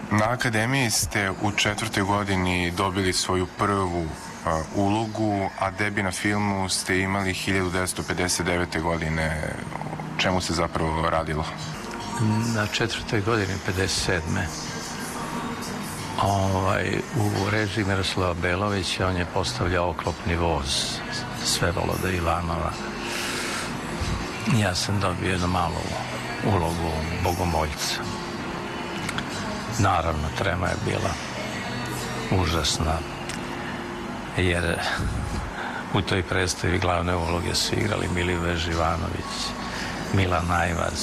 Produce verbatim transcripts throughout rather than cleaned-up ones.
Na akademiji ste u četvrtoj godini dobili svoju prvu uh, ulogu, a debi na filmu ste imali hiljadu devetsto pedeset devete. godine. O čemu se zapravo radilo? Na četvrtoj godini pedeset sedme. Ovaj, u režiji Miroslava Belovića on je postavljao oklopni voz Svevolode Ivanova. Ja sam dobio jednu malu ulogu Bogomoljca. Naravno, trema je bila užasna, jer u toj predstavi glavne uloge su igrali Milivoje Živanović, Milan Najvaz,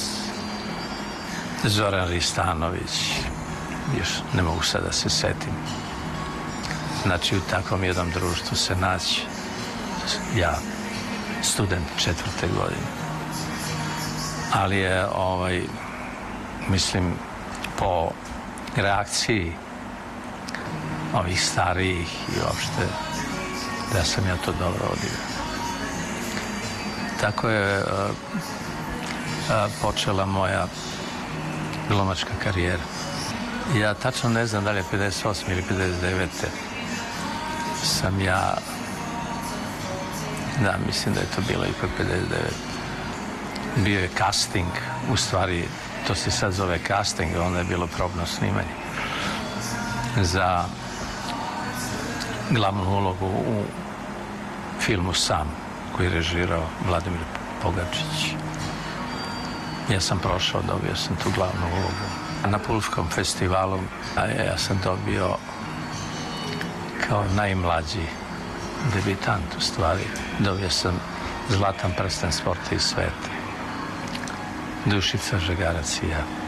Zoran Ristanović, još ne mogu sad da se setim. Znači, u takvom jednom društvu se naći, ja, student četvrte godine. Ali je, ovaj, mislim, po reakciji ovih starijih i uopšte da sam ja to dobro odigrao. Tako je uh, uh, počela moja glumačka karijera. Ja tačno ne znam da li je pedeset osme ili pedeset devete sam ja, da, mislim da je to bilo ipak pedeset devete. Bio je casting, u stvari to se sad zove casting, onda je bilo probno snimanje za glavnu ulogu u filmu Sam, koji je režirao Vladimir Pogačić. Ja sam prošao, dobio sam tu glavnu ulogu. Na Pulskom festivalu ja sam dobio kao najmlađi debitant, u stvari. Dobio sam zlatan prsten sporta i sveta. Dušica Žegarac i ja.